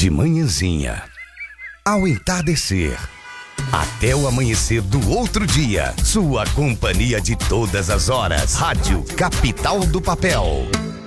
De manhãzinha, ao entardecer, até o amanhecer do outro dia. Sua companhia de todas as horas. Rádio Capital do Papel.